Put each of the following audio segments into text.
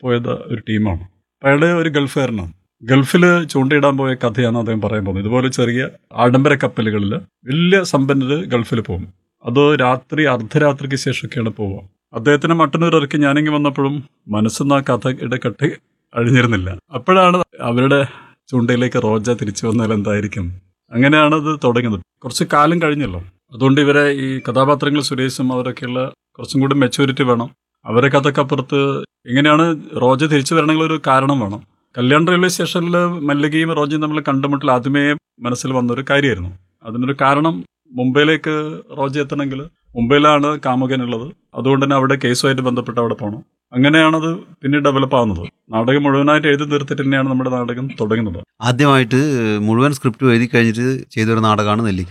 പോയത് ഒരു ടീമാണ്. അയാൾ ഒരു ഗൾഫുകാരനാണ്. ഗൾഫിൽ ചൂണ്ടയിടാൻ പോയ കഥയാണ് അദ്ദേഹം പറയാൻ പോകുന്നത്. ഇതുപോലെ ചെറിയ ആഡംബര കപ്പലുകളിൽ വലിയ സമ്പന്നര് ഗൾഫിൽ പോകും. അത് രാത്രി അർദ്ധരാത്രിക്ക് ശേഷമൊക്കെയാണ് പോവുക. അദ്ദേഹത്തിന് മട്ടന്നൂർ ഇറക്കി ഞാനിങ്ങി വന്നപ്പോഴും മനസ്സൊന്നും ആ കഥയുടെ കെട്ട് അഴിഞ്ഞിരുന്നില്ല. അപ്പോഴാണ് അവരുടെ ചൂണ്ടയിലേക്ക് റോജ തിരിച്ചു വന്നാൽ എന്തായിരിക്കും, അങ്ങനെയാണത് തുടങ്ങുന്നത്. കുറച്ച് കാലം കഴിഞ്ഞല്ലോ. അതുകൊണ്ട് ഇവരെ ഈ കഥാപാത്രങ്ങൾ സുരേഷും അവരൊക്കെയുള്ള കുറച്ചും കൂടി മെച്യൂരിറ്റി വേണം. അവരെ കഥക്കപ്പുറത്ത് എങ്ങനെയാണ് റോജ തിരിച്ചു വരണമെങ്കിൽ ഒരു കാരണം വേണം. കല്യാൺ റെയിൽവേ സ്റ്റേഷനിൽ മല്ലികയും റോജയും തമ്മിൽ കണ്ടുമുട്ടൽ ആദ്യമേ മനസ്സിൽ വന്നൊരു കാര്യമായിരുന്നു. അതിനൊരു കാരണം, മുംബൈയിലേക്ക് റോജ എത്തണമെങ്കിൽ മുംബൈയിലാണ് കാമുകനുള്ളത്. അതുകൊണ്ട് തന്നെ അവിടെ കേസുമായിട്ട് ബന്ധപ്പെട്ട് അവിടെ പോകണം. അങ്ങനെയാണത് പിന്നീട് ഡെവലപ്പ് ആവുന്നത്. നാടകം മുഴുവനായിട്ട് എഴുതി തീർത്തിട്ട് തന്നെയാണ് നമ്മുടെ നാടകം തുടങ്ങുന്നത്. ആദ്യമായിട്ട് മുഴുവൻ സ്ക്രിപ്റ്റ് എഴുതി കഴിഞ്ഞിട്ട് ചെയ്തൊരു നാടകമാണ് നെല്ലിക്ക.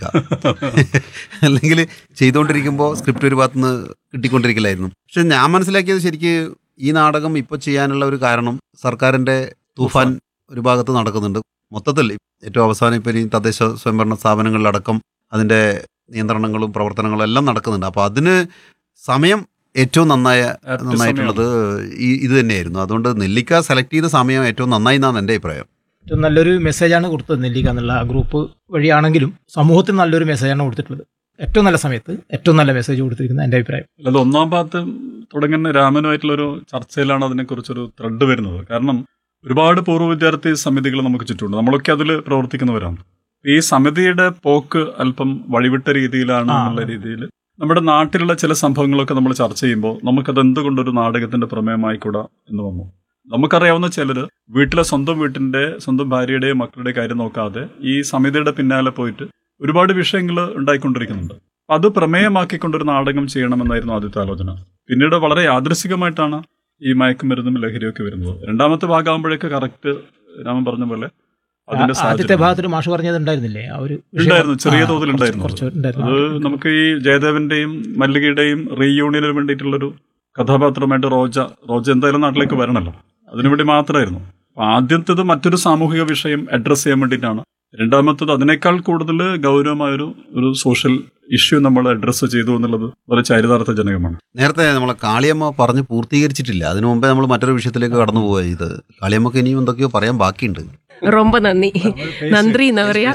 അല്ലെങ്കിൽ ചെയ്തുകൊണ്ടിരിക്കുമ്പോൾ സ്ക്രിപ്റ്റ് ഒരു ഭാഗത്തുനിന്ന് കിട്ടിക്കൊണ്ടിരിക്കില്ലായിരുന്നു. പക്ഷെ ഞാൻ മനസ്സിലാക്കിയത് ശരിക്ക് ഈ നാടകം ഇപ്പോൾ ചെയ്യാനുള്ള ഒരു കാരണം സർക്കാരിൻ്റെ തൂഫാൻ ഒരു ഭാഗത്ത് നടക്കുന്നുണ്ട്. മൊത്തത്തിൽ ഏറ്റവും അവസാനം ഇപ്പോൾ ഈ തദ്ദേശ സ്വയംഭരണ സ്ഥാപനങ്ങളിലടക്കം അതിൻ്റെ നിയന്ത്രണങ്ങളും പ്രവർത്തനങ്ങളും എല്ലാം നടക്കുന്നുണ്ട്. അപ്പോൾ അതിന് സമയം ഏറ്റവും നന്നായിട്ടുള്ളത് ഇത് തന്നെയായിരുന്നു. അതുകൊണ്ട് നെല്ലിക്ക സെലക്ട് ചെയ്ത സമയം ഏറ്റവും നന്നായി എന്നാണ് എൻ്റെ അഭിപ്രായം. ഏറ്റവും നല്ലൊരു മെസ്സേജാണ് കൊടുത്തത് നെല്ലിക്ക എന്നുള്ള ആ ഗ്രൂപ്പ് വഴിയാണെങ്കിലും സമൂഹത്തിന് നല്ലൊരു മെസ്സേജാണ് കൊടുത്തിട്ടുള്ളത്. ഏറ്റവും നല്ല സമയത്ത് ഏറ്റവും നല്ല മെസ്സേജ് കൊടുത്തിരിക്കുന്ന എൻ്റെ അഭിപ്രായം. അല്ലാതെ ഒന്നാം ഭാഗത്ത് തുടങ്ങുന്ന രാമനുമായിട്ടുള്ളൊരു ചർച്ചയിലാണ് അതിനെക്കുറിച്ചൊരു ത്രെഡ് വരുന്നത്. കാരണം ഒരുപാട് പൂർവ്വ വിദ്യാർത്ഥി സമിതികൾ നമുക്ക് ചുറ്റുമുണ്ട്. നമ്മളൊക്കെ അതിൽ പ്രവർത്തിക്കുന്നവരാണ്. ഈ സമിതിയുടെ പോക്ക് അല്പം വഴിവിട്ട രീതിയിലാണ് എന്നുള്ള രീതിയിൽ നമ്മുടെ നാട്ടിലുള്ള ചില സംഭവങ്ങളൊക്കെ നമ്മൾ ചർച്ച ചെയ്യുമ്പോൾ നമുക്കത് എന്തുകൊണ്ടൊരു നാടകത്തിന്റെ പ്രമേയമായിക്കൂടാ എന്ന് വന്നു. നമുക്കറിയാവുന്ന ചിലർ വീട്ടിലെ സ്വന്തം ഭാര്യയുടെയും മക്കളുടെ കാര്യം നോക്കാതെ ഈ സമിതിയുടെ പിന്നാലെ പോയിട്ട് ഒരുപാട് വിഷയങ്ങൾ ഉണ്ടായിക്കൊണ്ടിരിക്കുന്നുണ്ട്. അത് പ്രമേയമാക്കിക്കൊണ്ടൊരു നാടകം ചെയ്യണമെന്നായിരുന്നു ആദ്യത്തെ ആലോചന. പിന്നീട് വളരെ യാദൃശികമായിട്ടാണ് ഈ മയക്കുമരുന്നും ലഹരിയൊക്കെ വരുന്നത്. രണ്ടാമത്തെ ഭാഗമാകുമ്പോഴേക്ക് കറക്റ്റ് രാമൻ പറഞ്ഞ പോലെ ആദ്യത്തെ ഭാഗത്തിൽ മാഷ് പറഞ്ഞത് ഉണ്ടായിരുന്നില്ലേ? ഉണ്ടായിരുന്നു, ചെറിയ തോതിൽ ഉണ്ടായിരുന്നു. അത് നമുക്ക് ഈ ജയദേവന്റെയും മല്ലികയുടെയും റീയൂണിയന് വേണ്ടിയിട്ടുള്ളൊരു കഥാപാത്രമായിട്ട് റോജ എന്തായാലും നാട്ടിലേക്ക് വരണല്ലോ, അതിനുവേണ്ടി മാത്രമായിരുന്നു. ആദ്യത്തേത് മറ്റൊരു സാമൂഹിക വിഷയം അഡ്രസ്സ് ചെയ്യാൻ വേണ്ടിയിട്ടാണ്. രണ്ടാമത്തത് അതിനേക്കാൾ കൂടുതൽ ഗൗരവമായൊരു സോഷ്യൽ ഇഷ്യൂ നമ്മൾ അഡ്രസ്സ് ചെയ്തു എന്നുള്ളത് വളരെ ചരിതാർത്ഥജനകമാണ്. നേരത്തെ നമ്മളെ കാളിയമ്മ പറഞ്ഞ് പൂർത്തീകരിച്ചിട്ടില്ല. അതിനു മുമ്പേ നമ്മൾ മറ്റൊരു വിഷയത്തിലേക്ക് കടന്നു പോവുക ചെയ്ത്. കാളിയമ്മക്ക് ഇനിയും എന്തൊക്കെയോ പറയാൻ ബാക്കിയുണ്ട്. ரொம்ப നന്ദി. നന്ദി എന്നാ പറയാ?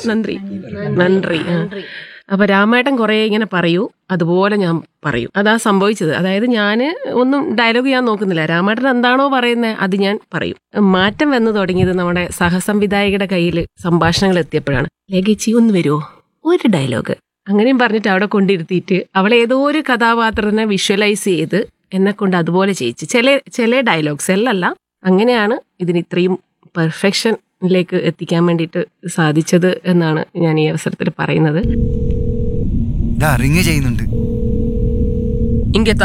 നന്ദി. അപ്പൊ രാമേട്ടൻ കുറെ ഇങ്ങനെ പറയൂ, അതുപോലെ ഞാൻ പറയും. അതാ സംഭവിച്ചത്. അതായത് ഞാൻ ഒന്നും ഡയലോഗ് ഞാൻ നോക്കുന്നില്ല. രാമേട്ടൻ എന്താണോ പറയുന്നത് അത് ഞാൻ പറയും. മാറ്റം വന്നു തുടങ്ങിയത് നമ്മുടെ സഹസംവിധായകയുടെ കയ്യിൽ സംഭാഷണങ്ങൾ എത്തിയപ്പോഴാണ്. ലേഖേച്ചി ഒന്ന് വരുമോ, ഒരു ഡയലോഗ്, അങ്ങനെയും പറഞ്ഞിട്ട് അവിടെ കൊണ്ടിരുത്തിയിട്ട് അവൾ ഏതോ ഒരു കഥാപാത്രത്തിനെ വിഷ്വലൈസ് ചെയ്ത് എന്നെ കൊണ്ട് അതുപോലെ ചെയ്യിച്ചു. ചില ഡയലോഗ്സ് എല്ലല്ല. അങ്ങനെയാണ് ഇതിന് ഇത്രയും പെർഫെക്ഷനിലേക്ക് എത്തിക്കാൻ വേണ്ടിയിട്ട് സാധിച്ചത് എന്നാണ് ഞാൻ ഈ അവസരത്തിൽ പറയുന്നത്. ചെയ്യുന്നുണ്ട്. ഇങ്ങത്താ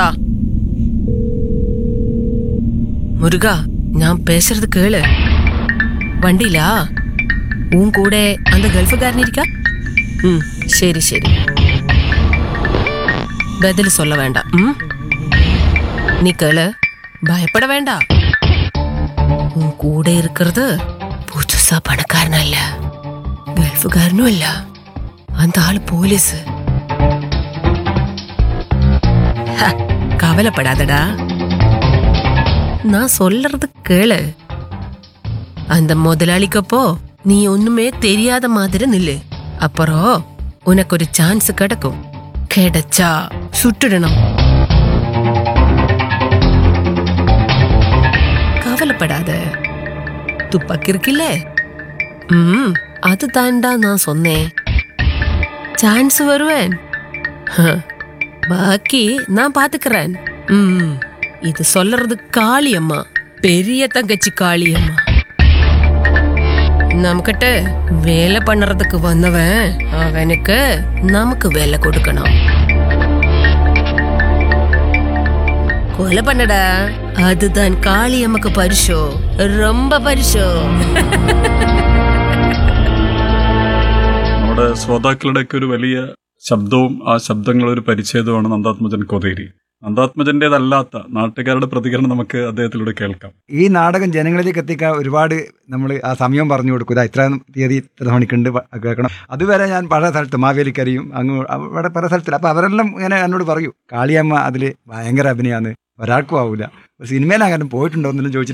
മുരുക, ഞാൻ പേശறது കേള്. വണ്ടിയിലാ ഉൻ കൂടെ அந்த ഗൾഫുകാരനിരിക്ക. ശരി ശരി, ബദൽ சொல்ல വേണ്ട. നീ കേള്, ഭയപ്പെട വേണ്ട. ഉൻ കൂടെ இருக்கிறது புதுசா பணக்காரனல்ல, ഗൾഫുകാരനും അല്ല. அந்த ஆள் போலீஸ். கவலைப்படாதடா, நான் சொல்றது கேளு. அந்த முதலாளிக்கப்போ நீ ஒண்ணுமே தெரியாத மாதிரி நில்லு. அப்புறம் உனக்கு ஒரு சான்ஸ் கிடைக்கும். கிடைச்சா சுட்டுடணும். கவலைப்படாத, துப்பாக்கி இருக்குல்ல, அது தாண்டா நான் சொன்னேன். சான்ஸ் வருவேன், பாக்கி நான் பாத்துக்கிறேன். இது சொல்றது காளியம்மா, பெரிய தங்கச்சி காளியம்மா. நமக்கிட்ட வேலை பண்றதுக்கு வந்தவன், அவனுக்கு நமக்கு வேலை கொடுக்கணும். கொலை பண்ணடா, அதுதான் காளியம்மாக்கு பரிசோ, ரொம்ப பரிசോ. നമ്മുടെ ശ്രോതാക്കളുടെ ഒക്കെ ഒരു വലിയ ശബ്ദവും ആ ശബ്ദങ്ങളുടെ ഒരു പരിച്ഛേദമാണ് നന്ദാത്മജൻ കൊതേരി. നന്ദാത്മജൻ്റെതല്ലാത്ത നാട്ടുകാരുടെ പ്രതികരണം നമുക്ക് അദ്ദേഹത്തിലൂടെ കേൾക്കാം. ഈ നാടകം ജനങ്ങളിലേക്ക് എത്തിക്കാൻ ഒരുപാട് നമ്മൾ ആ സമയം പറഞ്ഞു കൊടുക്കുക. ഇത്ര തീയതി ഇത്ര മണിക്കുണ്ട് കേൾക്കണം. അതുവരെ ഞാൻ പല സ്ഥലത്ത് മാവേലിക്കരയും അവിടെ പല സ്ഥലത്തിൽ. അപ്പോൾ അവരെല്ലാം ഇങ്ങനെ എന്നോട് പറയൂ, കാളിയമ്മ അതിൽ ഭയങ്കര അഭിനയമാണ്, ഒരാൾക്കും ആവില്ല. സിനിമയിൽ അങ്ങനെ പോയിട്ടുണ്ടോ എന്നെല്ലാം ചോദിച്ചിട്ട്